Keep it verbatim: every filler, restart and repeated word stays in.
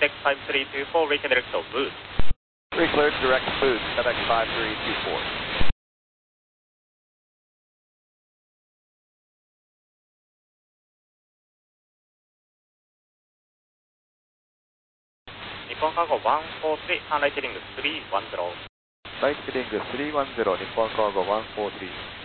FedEx five three two four, reach direct to booth. Recleared direct booth, FedEx five three two four. 日本カーゴいちよんさん、サンライトリングさんいちゼロ。 ライトリングさんいちゼロ、日本カーゴいちよんさん。